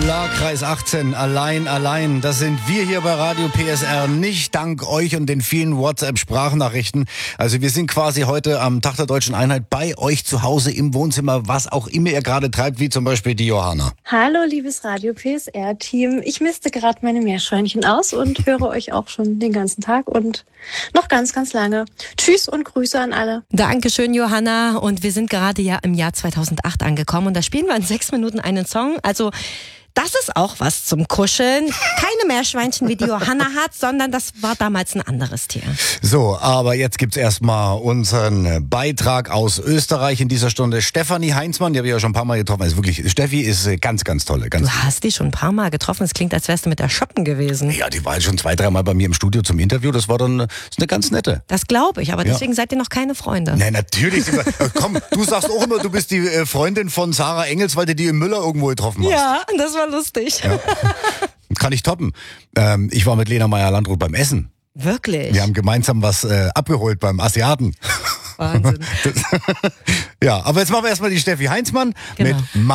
Polarkreis 18, allein. Das sind wir hier bei Radio PSR, nicht dank euch und den vielen WhatsApp-Sprachnachrichten. Also wir sind quasi heute am Tag der Deutschen Einheit bei euch zu Hause im Wohnzimmer, was auch immer ihr gerade treibt, wie zum Beispiel die Johanna. Hallo, liebes Radio PSR-Team. Ich misste gerade meine Meerschweinchen aus und höre euch auch schon den ganzen Tag und noch ganz, ganz lange. Tschüss und Grüße an alle. Dankeschön, Johanna. Und wir sind gerade ja im Jahr 2008 angekommen und da spielen wir in 6 Minuten einen Song. Also das ist auch was zum Kuscheln. Keine Meerschweinchen, wie die Johanna hat, sondern das war damals ein anderes Tier. So, aber jetzt gibt's erstmal unseren Beitrag aus Österreich in dieser Stunde. Stefanie Heinzmann, die habe ich ja schon ein paar Mal getroffen. Also wirklich, Steffi ist ganz, ganz tolle. Du hast die schon ein paar Mal getroffen. Es klingt, als wärst du mit der shoppen gewesen. Ja, die war schon 2-3 Mal bei mir im Studio zum Interview. Das war dann ist eine ganz nette. Das glaube ich, aber deswegen seid ihr noch keine Freunde. Nein, natürlich. Komm, du sagst auch immer, du bist die Freundin von Sarah Engels, weil du die im Müller irgendwo getroffen hast. Ja, das war lustig. Ja. Kann ich toppen. Ich war mit Lena Meyer-Landrut beim Essen. Wirklich? Wir haben gemeinsam was abgeholt beim Asiaten. Wahnsinn. Ja, aber jetzt machen wir erstmal die Steffi Heinzmann mit